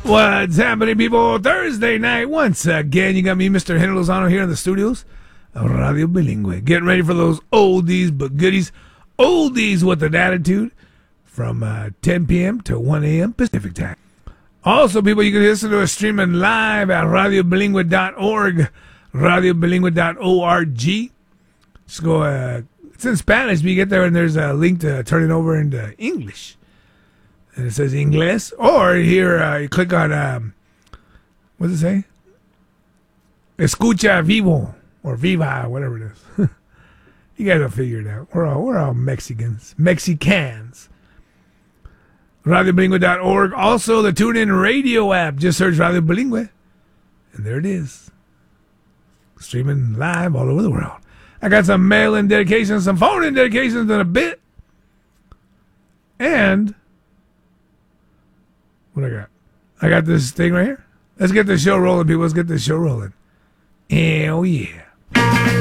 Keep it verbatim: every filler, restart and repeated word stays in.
What's happening, people? Thursday night, once again, you got me, Mister Henry Lozano, here in the studios of Radio Bilingüe. Getting ready for those oldies but goodies. Oldies with an attitude from uh, ten p.m. to one a.m. Pacific time. Also, people, you can listen to us streaming live at radio bilingüe dot org, radio bilingüe dot org. Just go, uh, it's in Spanish, but you get there and there's a link to turn it over into English. And it says Ingles. Or here, uh, you click on, um, what does it say? Escucha Vivo, or Viva, whatever it is. You guys will figure it out. We're all, we're all Mexicans. Mexicans. radio bilingüe dot org. Also, the TuneIn Radio app. Just search Radio Bilingüe. And there it is. Streaming live all over the world. I got some mail-in dedications, some phone-in dedications in a bit. And what I got? I got this thing right here. Let's get the show rolling, people. Let's get this show rolling. Hell yeah.